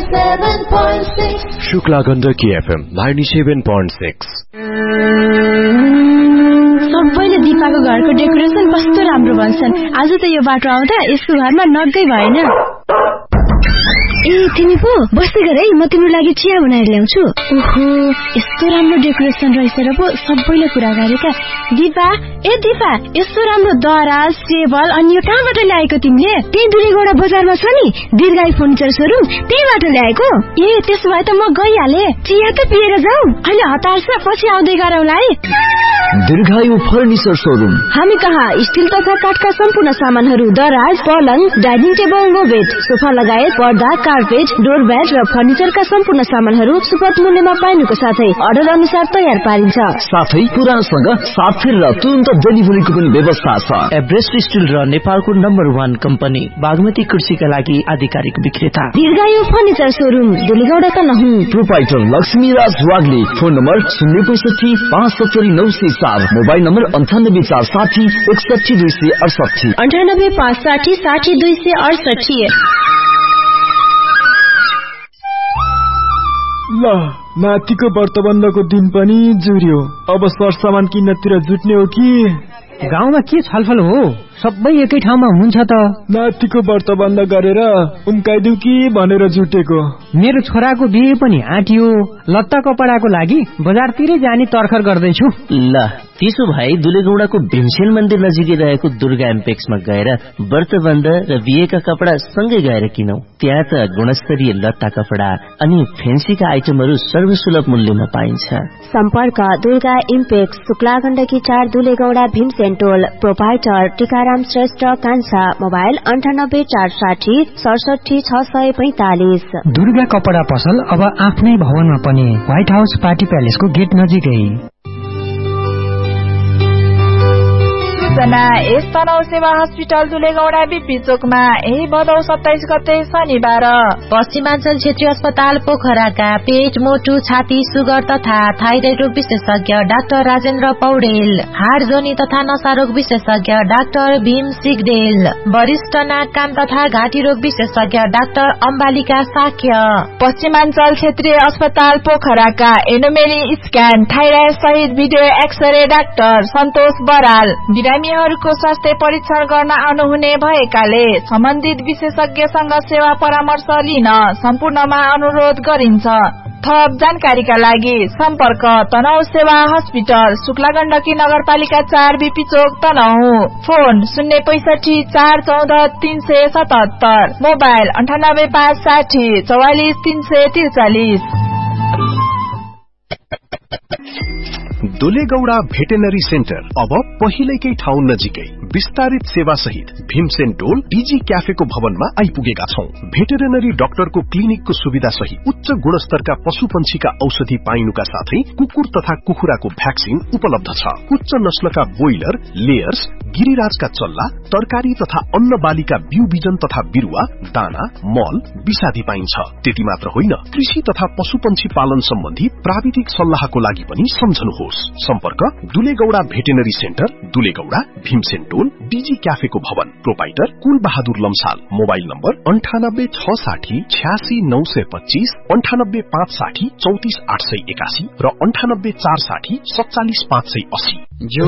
97.6 Shukla Gandaki FM 97.6 सबैले दिपाको घरको decoration कस्तो राम्रो भन्छन्। आज त यो बाटो आउँदा यसको घरमा नगै भएन। ए तिमी पो बस्दै गर है, म तिम्रो लागि चिया बनाएर ल्याउँछु। ओहो यस्तो राम्रो डेकोरेसन रहेछ र पो सबैले कुरा गरेका। दिपा यस्तो राम्रो दराज टेबल अनि यो कहाँबाट ल्याएको तिमीले? त्यही दुलेगौडा बजारमा छ नि दीर्घायु फर्निचर सोरुम, त्यहीबाट ल्याएको। ए त्यसो भए त म गइहाले। चिया त पिएर जाऊ। अहिले हतार छ, पछि आउँदै गरौँला है। दीर्घायु फर्निचर सोरुम। हामी कहाँ स्टिल तथा काठका सम्पूर्ण सामानहरू, दराज, पलङ, dining table, no bed, sofa लगायत पर्दा, कार्पेट, डोरम्याट र फर्निचरका सम्पूर्ण सामानहरू सुपथ मूल्यमा पाइनुको साथै अर्डर अनुसार तयार पारिन्छ। साथै पुरानसँग साथ फेरेर तुरन्त डेलिभरीको पनि व्यवस्था छ। एभरेस्ट स्टिल र नेपालको नम्बर 1 कम्पनी बागमती कृषिका लागि आधिकारिक विक्रेता दीर्घायु furniture showroom, दुलेगौडा Tanahun. Proprietor Laxmiraj Wagle. Phone number 065 mobile number 98 460 61 268 98 560 60 268। ल नातिको व्रतबन्धको दिन पनि जुर्यो। अब सरसामान किन्नतिर जुट्ने हो कि? गाउँमा के छलफल हो? सबै एकै ठाउँमा हुन्छ त। नातिको व्रतबन्ध गरेर उम्काइदिउ कि भनेर जुटेको। मेरो छोराको बिहे पनि आँटियो। लत्ता कपडाको लागि बजारतिरै जाने तर्खर गर्दैछु। ल त्यसो भए दुलेगौडाको भीमसेन मन्दिर नजिकै रहेको दुर्गा एम्पेक्समा गएर व्रतबन्ध र बिहेका कपडा सँगै गएर किनौं। त्यहाँ त गुणस्तरीय लत्ता कपडा अनि फेन्सीका आइटमहरू सर्वसुलभ मूल्यमा पाइन्छ। सम्पर्क दुर्गा इम्पेक्स, शुक्ला गण्डकी 4 दुलेगौडा भीमसेन टोल। प्रोपाइटर टीकाराम श्रेष्ठ कान्छा। मोबाइल 98 460 67 645। दुर्गा कपडा पसल अब आफ्नै भवनमा पनि, व्हाइट हाउस पार्टी प्यालेसको गेट नजिकै। यस तनहु सेवा हस्पिटल दुलेगौडा बीपी चोकमा यही भदौ 27 गते शनिबार पश्चिमाञ्चल क्षेत्रीय अस्पताल पोखराका पेट, मोटु, छाती, सुगर तथा थाइरोइड रोग विशेषज्ञ डाक्टर राजेन्द्र पौडेल, हाड जोनी तथा नशा रोग विशेषज्ञ डाक्टर भीम सिगदेल, वरिष्ठ नाक कान तथा घाँटी रोग विशेषज्ञ डाक्टर अम्बालिका साक्य। पश्चिमाञ्चल क्षेत्रीय अस्पताल पोखराका एनोमेली स्क्यान, थाइराइड सहित भिडियो एक्सरे डाक्टर सन्तोष बराल। बिरामीहरूको स्वास्थ्य परीक्षण गर्न आउनुहुने भएकाले सम्बन्धित विशेषज्ञसँग सेवा परामर्श लिन सम्पूर्णमा अनुरोध गरिन्छ। थप जानकारीका लागि सम्पर्क तनहु सेवा हस्पिटल, शुक्ला गण्डकी नगरपालिका 4 बीपी चोक Tanahun. Phone 065 414 377। Mobile 98 560 44 343। दुलेगौडा veterinary centre अब पहिलेकै ठाउँ नजिकै विस्तारित सेवा सहित भीमसेन टोल डीजी क्याफेको भवनमा आइपुगेका छौं। भेटेरिनरी डाक्टरको क्लिनिकको सुविधा सहित उच्च गुणस्तरका पशुपन्छीका औषधि पाइनुका साथै कुकुर तथा कुखुराको भ्याक्सिन उपलब्ध छ। उच्च नस्लका बोइलर, लेयर्स, गिरिराजका चल्ला, तरकारी तथा अन्न बालीका बिउ बिजन तथा बिरुवा, दाना, मल, विषादी पाइन्छ। त्यति मात्र होइन, कृषि तथा पशुपन्छी पालन सम्बन्धी प्राविधिक सल्लाहको लागि पनि सम्झनुहोस्। सम्पर्क दुलेगौडा भेटेनरी सेन्टर, दुलेगौडा भीमसेन टोल डीजी क्याफेको भवन। प्रोपाइटर कुल बहादुर लम्साल। मोबाइल नम्बर 98 660 86 925, 98 560 34 881 र 98 460 47 580।